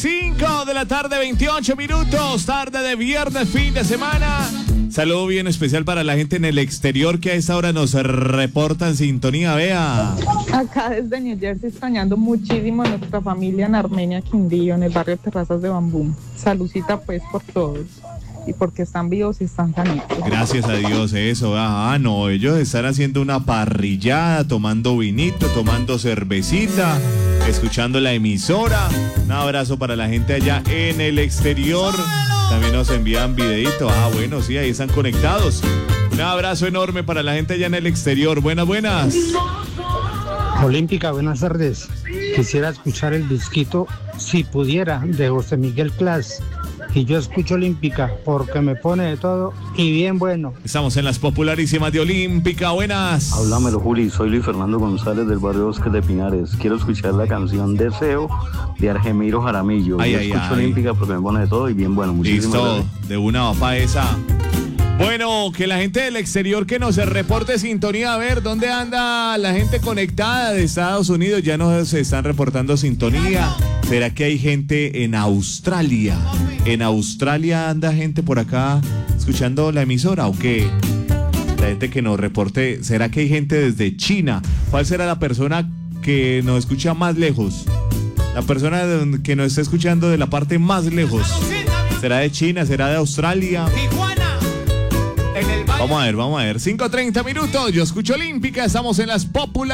5 de la tarde, 28 minutos, tarde de viernes, fin de semana. Saludo bien especial para la gente en el exterior que a esta hora nos reporta en sintonía, vea. Acá desde New Jersey extrañando muchísimo a nuestra familia en Armenia, Quindío, en el barrio Terrazas de Bambú. Salucita pues por todos y porque están vivos y están sanitos. Gracias a Dios, eso. No, ellos están haciendo una parrillada, tomando vinito, tomando cervecita, escuchando la emisora. Un abrazo para la gente allá en el exterior. También nos envían videito. Bueno, sí, ahí están conectados. Un abrazo enorme para la gente allá en el exterior. Buenas. Olímpica, buenas tardes. Quisiera escuchar el disquito, si pudiera, de José Miguel Clas. Y yo escucho Olímpica porque me pone de todo y bien bueno. Estamos en las popularísimas de Olímpica. Buenas. Háblamelo, Juli. Soy Luis Fernando González del barrio Bosques de Pinares. Quiero escuchar la canción Deseo de Argemiro Jaramillo. Yo escucho Olímpica porque me pone de todo y bien bueno. Muchísimas gracias. De una va pa' esa. Bueno, que la gente del exterior que nos reporte sintonía, a ver dónde anda la gente conectada de Estados Unidos. Ya nos están reportando sintonía. ¿Será que hay gente en Australia? ¿En Australia anda gente por acá escuchando la emisora o qué? La gente que nos reporte, ¿será que hay gente desde China? ¿Cuál será la persona que nos escucha más lejos? La persona que nos está escuchando de la parte más lejos. ¿Será de China? ¿Será de Australia? Vamos a ver. 5:30 minutos. Yo escucho Olímpica. Estamos en las populares.